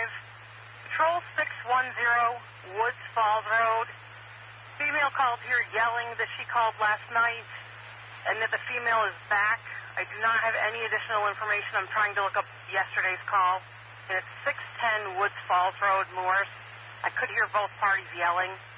Patrol 610, Woods Falls Road. Female called here yelling that she called last night and that the female is back. I do not have any additional information. I'm trying to look up yesterday's call. And it's 610 Woods Falls Road, Morris. I could hear both parties yelling.